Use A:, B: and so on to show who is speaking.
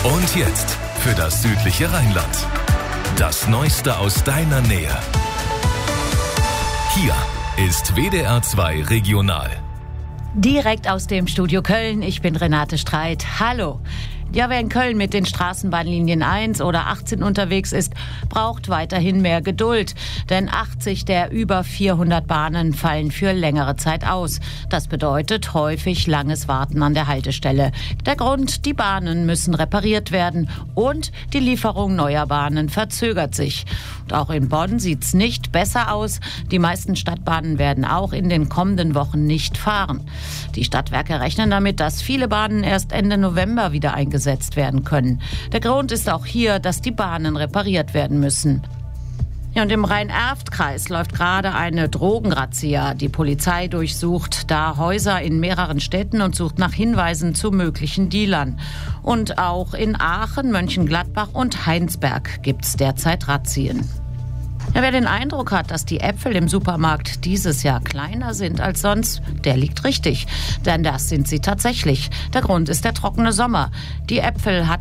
A: Und jetzt für das südliche Rheinland. Das Neueste aus deiner Nähe. Hier ist WDR 2 Regional.
B: Direkt aus dem Studio Köln, ich bin Renate Streit. Hallo. Ja, wer in Köln mit den Straßenbahnlinien 1 oder 18 unterwegs ist, braucht weiterhin mehr Geduld. Denn 80 der über 400 Bahnen fallen für längere Zeit aus. Das bedeutet häufig langes Warten an der Haltestelle. Der Grund, die Bahnen müssen repariert werden und die Lieferung neuer Bahnen verzögert sich. Und auch in Bonn sieht's nicht besser aus. Die meisten Stadtbahnen werden auch in den kommenden Wochen nicht fahren. Die Stadtwerke rechnen damit, dass viele Bahnen erst Ende November wieder eingesetzt werden können. Der Grund ist auch hier, dass die Bahnen repariert werden müssen. Ja, und im Rhein-Erft-Kreis läuft gerade eine Drogenrazzia. Die Polizei durchsucht da Häuser in mehreren Städten und sucht nach Hinweisen zu möglichen Dealern. Und auch in Aachen, Mönchengladbach und Heinsberg gibt's derzeit Razzien. Ja, wer den Eindruck hat, dass die Äpfel im Supermarkt dieses Jahr kleiner sind als sonst, der liegt richtig. Denn das sind sie tatsächlich. Der Grund ist der trockene Sommer. Die Äpfel hatten